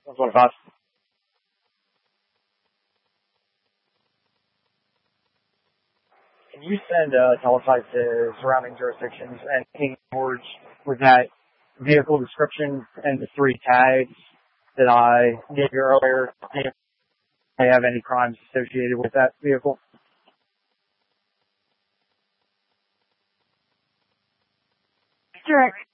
125. Can you send a teletype to surrounding jurisdictions and King George with that vehicle description and the 3 tags that I gave you earlier? Do they have any crimes associated with that vehicle? Sure.